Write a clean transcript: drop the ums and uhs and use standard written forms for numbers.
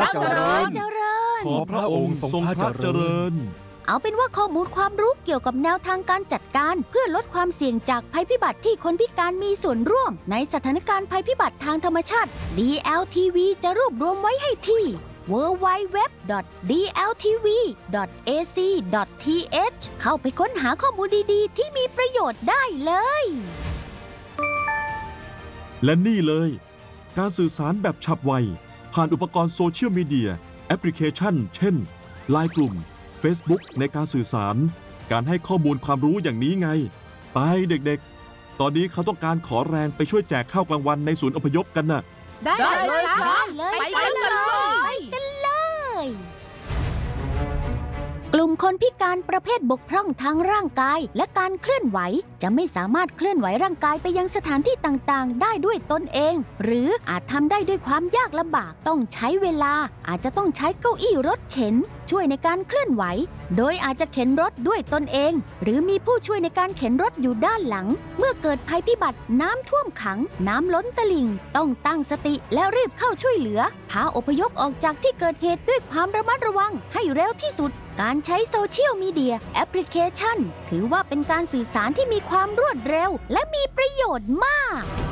เจริญขอพระองค์ทรงพระเจริญเอาเป็นว่าข้อมูลความรู้เกี่ยวกับแนวทางการจัดการเพื่อลดความเสี่ยงจากภัยพิบัติที่คนพิการมีส่วนร่วมในสถานการณ์ภัยพิบัติทางธรรมชาติ DLTV จะรวบรวมไว้ให้ที่ www.dltv.ac.th เข้าไปค้นหาข้อมูลดีๆที่มีประโยชน์ได้เลยและนี่เลยการสื่อสารแบบฉับไวผ่านอุปกรณ์โซเชียลมีเดียแอปพลิเคชันเช่น LINE กลุ่ม Facebook ในการสื่อสารการให้ข้อมูลความรู้อย่างนี้ไงไปเด็กๆตอนนี้เขาต้องการขอแรงไปช่วยแจกข้าวกลางวันในศูนย์อพยพกันน่ะได้เลยไปกันเลยกลุ่มคนพิการประเภทบกพร่องทางร่างกายและการเคลื่อนไหวจะไม่สามารถเคลื่อนไหวร่างกายไปยังสถานที่ต่างๆได้ด้วยตนเองหรืออาจทำได้ด้วยความยากลำบากต้องใช้เวลาอาจจะต้องใช้เก้าอี้รถเข็นช่วยในการเคลื่อนไหวโดยอาจจะเข็นรถด้วยตนเองหรือมีผู้ช่วยในการเข็นรถอยู่ด้านหลังเมื่อเกิดภัยพิบัติน้ำท่วมขังน้ำล้นตลิ่งต้องตั้งสติและรีบเข้าช่วยเหลือพาอพยพออกจากที่เกิดเหตุด้วยความระมัดระวังให้เร็วที่สุดการใช้โซเชียลมีเดียแอปพลิเคชันถือว่าเป็นการสื่อสารที่มีความรวดเร็วและมีประโยชน์มาก